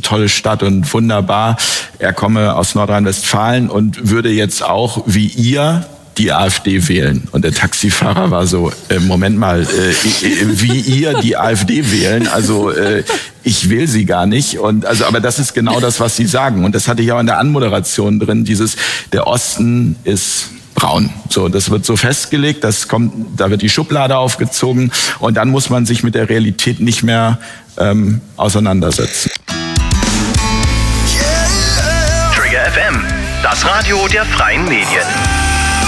tolle Stadt und wunderbar. Er komme aus Nordrhein-Westfalen und würde jetzt auch wie ihr die AfD wählen. Und der Taxifahrer war so, Moment mal, wie ihr die AfD wählen? Also ich will sie gar nicht. Und also, aber das ist genau das, was Sie sagen. Und das hatte ich auch in der Anmoderation drin, der Osten ist braun. So, das wird so festgelegt, da wird die Schublade aufgezogen und dann muss man sich mit der Realität nicht mehr auseinandersetzen. Trigger FM, das Radio der Freien Medien.